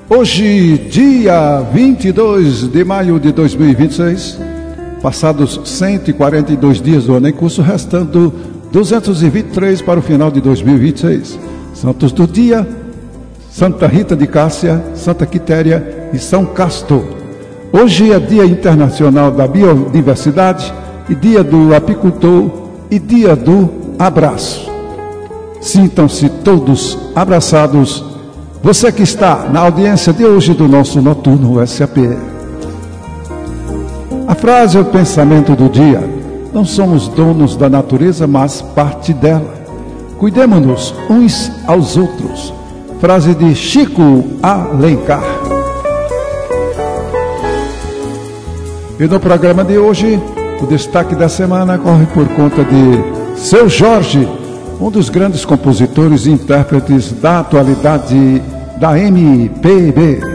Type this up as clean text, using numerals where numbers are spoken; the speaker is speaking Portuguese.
Hoje, dia 22 de maio de 2026, passados 142 dias do ano em curso, restando 223 para o final de 2026. Santos do dia: Santa Rita de Cássia, Santa Quitéria e São Castor. Hoje é Dia Internacional da Biodiversidade e Dia do Apicultor e Dia do Abraço. Sintam-se todos abraçados. Você que está na audiência de hoje do nosso Noturno SAP. A frase é o pensamento do dia. Não somos donos da natureza, mas parte dela. Cuidemos-nos uns aos outros. Frase de Chico Alencar. E no programa de hoje, o destaque da semana corre por conta de Seu Jorge, um dos grandes compositores e intérpretes da atualidade da MPB.